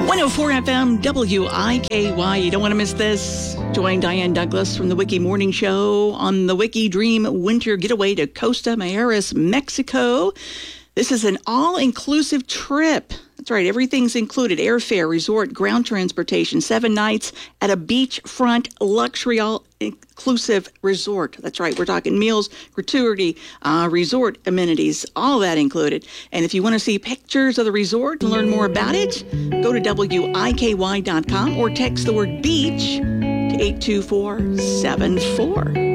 104 FM WIKY. You don't want to miss this. Join Diane Douglas from the Wiki Morning Show on the Wiki Dream Winter Getaway to Costa Mayeras, Mexico. This is an all-inclusive trip. That's right. Everything's included. Airfare, resort, ground transportation, 7 nights at a beachfront luxury all-inclusive resort. That's right. We're talking meals, gratuity, resort amenities, all that included. And if you want to see pictures of the resort and learn more about it, go to wiky.com or text the word beach to 82474.